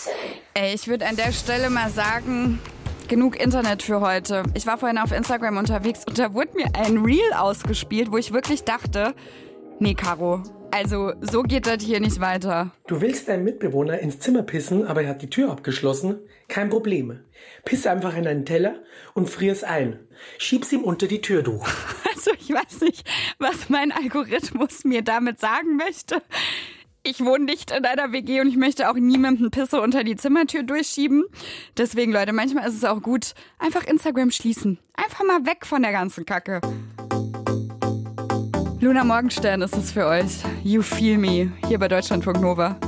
Ey, ich würde an der Stelle mal sagen, genug Internet für heute. Ich war vorhin auf Instagram unterwegs und da wurde mir ein Reel ausgespielt, wo ich wirklich dachte, nee, Caro, also so geht das hier nicht weiter. Du willst deinem Mitbewohner ins Zimmer pissen, aber er hat die Tür abgeschlossen? Kein Problem. Piss einfach in einen Teller und frier's ein. Schieb's ihm unter die Tür durch. Also ich weiß nicht, was mein Algorithmus mir damit sagen möchte. Ich wohne nicht in einer WG und ich möchte auch niemandem Pisse unter die Zimmertür durchschieben. Deswegen, Leute, manchmal ist es auch gut, einfach Instagram schließen. Einfach mal weg von der ganzen Kacke. Luna Morgenstern ist es für euch. You Feel Me, hier bei Deutschlandfunk Nova.